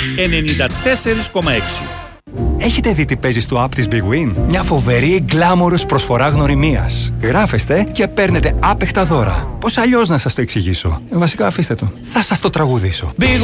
94,6. Έχετε δει τι παίζει στο app της Big Win? Μια φοβερή γκλάμορος προσφορά γνωριμίας. Γράφεστε και παίρνετε άπεχτα δώρα. Πώς αλλιώς να σας το εξηγήσω? Βασικά αφήστε το. Θα σας το τραγουδήσω. Big